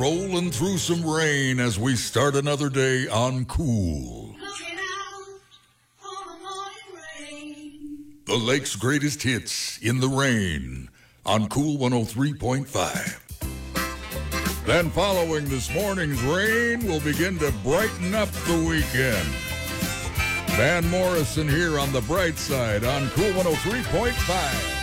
Rolling through some rain as we start another day on Cool. The lake's greatest hits in the rain on Cool 103.5. Then following this morning's rain, we'll begin to brighten up the weekend. Van Morrison here on the bright side on Cool 103.5.